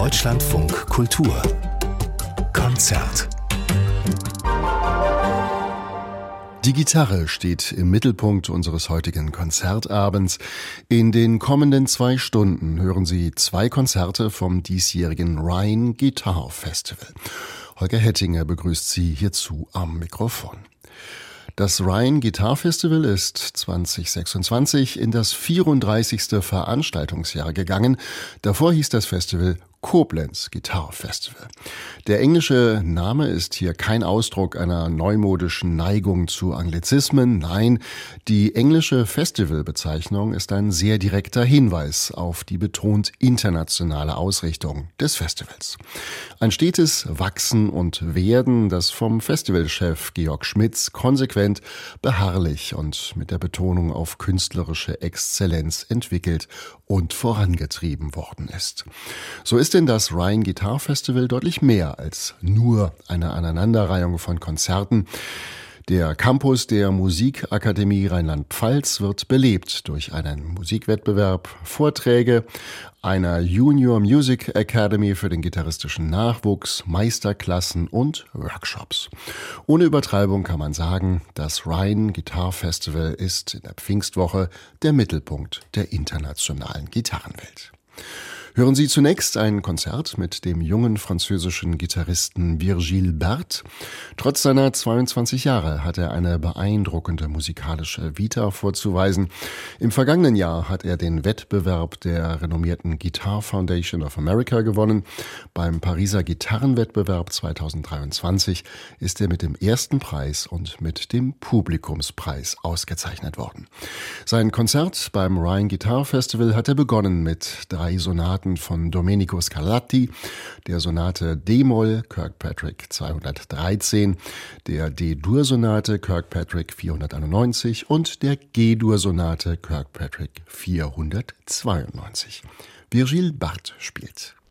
Deutschlandfunk Kultur Konzert. Die Gitarre steht im Mittelpunkt unseres heutigen Konzertabends. In den kommenden 2 Stunden hören Sie 2 Konzerte vom diesjährigen Rhine Guitar Festival. Holger Hettinger begrüßt Sie hierzu am Mikrofon. Das Rhine Guitar Festival ist 2026 in das 34. Veranstaltungsjahr gegangen. Davor hieß das Festival Koblenz Guitar Festival. Der englische Name ist hier kein Ausdruck einer neumodischen Neigung zu Anglizismen. Nein, die englische Festivalbezeichnung ist ein sehr direkter Hinweis auf die betont internationale Ausrichtung des Festivals. Ein stetes Wachsen und Werden, das vom Festivalchef Georg Schmitz konsequent, beharrlich und mit der Betonung auf künstlerische Exzellenz entwickelt und vorangetrieben worden ist. So ist denn das Rhine Guitar Festival deutlich mehr als nur eine Aneinanderreihung von Konzerten. Der Campus der Musikakademie Rheinland-Pfalz wird belebt durch einen Musikwettbewerb, Vorträge, einer Junior Music Academy für den gitarristischen Nachwuchs, Meisterklassen und Workshops. Ohne Übertreibung kann man sagen, das Rhine Guitar Festival ist in der Pfingstwoche der Mittelpunkt der internationalen Gitarrenwelt. Hören Sie zunächst ein Konzert mit dem jungen französischen Gitarristen Virgile Berthe. Trotz seiner 22 Jahre hat er eine beeindruckende musikalische Vita vorzuweisen. Im vergangenen Jahr hat er den Wettbewerb der renommierten Guitar Foundation of America gewonnen. Beim Pariser Gitarrenwettbewerb 2023 ist er mit dem ersten Preis und mit dem Publikumspreis ausgezeichnet worden. Sein Konzert beim Rhine Guitar Festival hat er begonnen mit 3 Sonaten von Domenico Scarlatti, der Sonate D-Moll Kirkpatrick 213, der D-Dur-Sonate Kirkpatrick 491 und der G-Dur-Sonate Kirkpatrick 492. Virgile Berthe spielt.